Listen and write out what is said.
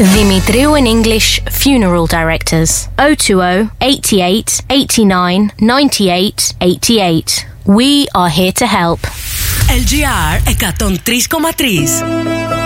Dimitriou and English Funeral Directors. 020 88 89 98 88. We are here to help. LGR 103,3